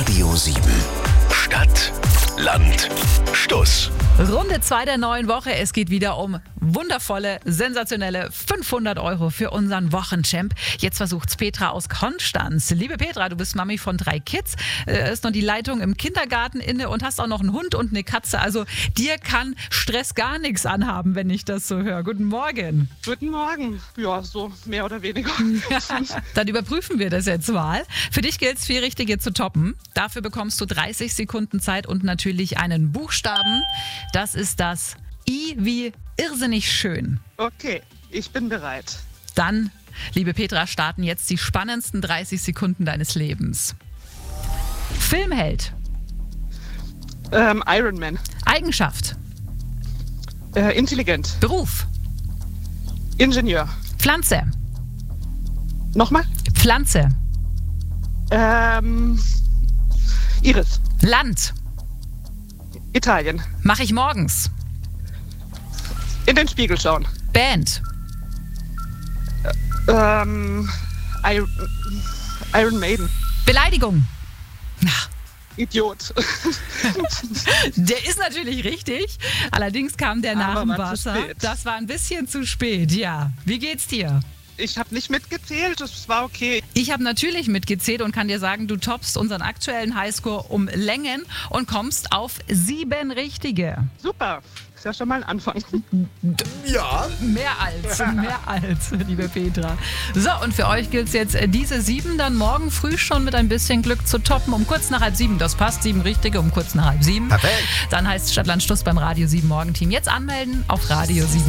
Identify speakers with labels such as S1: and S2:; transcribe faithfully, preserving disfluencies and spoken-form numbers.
S1: Radio sieben. Stadt, Land, Stuss.
S2: Runde zwei der neuen Woche. Es geht wieder um wundervolle, sensationelle fünfhundert Euro für unseren Wochenchamp. Jetzt versucht's Petra aus Konstanz. Liebe Petra, du bist Mami von drei Kids, äh, ist noch die Leitung im Kindergarten inne und hast auch noch einen Hund und eine Katze. Also dir kann Stress gar nichts anhaben, wenn ich das so höre. Guten Morgen.
S3: Guten Morgen. Ja, so mehr oder weniger.
S2: Dann überprüfen wir das jetzt mal. Für dich gilt es, vier Richtige zu toppen. Dafür bekommst du dreißig Sekunden Zeit und natürlich einen Buchstaben. Das ist das I wie irrsinnig schön.
S3: Okay, ich bin bereit.
S2: Dann, liebe Petra, starten jetzt die spannendsten dreißig Sekunden deines Lebens. Filmheld.
S3: Ähm, Iron Man.
S2: Eigenschaft.
S3: Äh, intelligent.
S2: Beruf.
S3: Ingenieur.
S2: Pflanze.
S3: Nochmal?
S2: Pflanze.
S3: Ähm, Iris.
S2: Land.
S3: Italien.
S2: Mache ich morgens.
S3: In den Spiegel schauen.
S2: Band.
S3: Ähm, Iron, Iron Maiden.
S2: Beleidigung. Na,
S3: Idiot.
S2: der ist natürlich richtig. Allerdings kam der nach
S3: Aber
S2: dem
S3: war zu
S2: Wasser.
S3: spät.
S2: Das war ein bisschen zu spät, ja. Wie geht's dir?
S3: Ich habe nicht mitgezählt, das war okay.
S2: Ich habe natürlich mitgezählt und kann dir sagen, du toppst unseren aktuellen Highscore um Längen und kommst auf sieben Richtige.
S3: Super. Ist ja schon mal ein Anfang.
S1: Ja.
S2: Mehr als, mehr als, liebe Petra. So, und für euch gilt es jetzt, diese sieben dann morgen früh schon mit ein bisschen Glück zu toppen. Um kurz nach halb sieben, das passt, sieben Richtige, um kurz nach halb sieben.
S1: Perfekt.
S2: Dann heißt Stadt, Land, Stuss beim Radio sieben Morgenteam. Jetzt anmelden auf Radio sieben.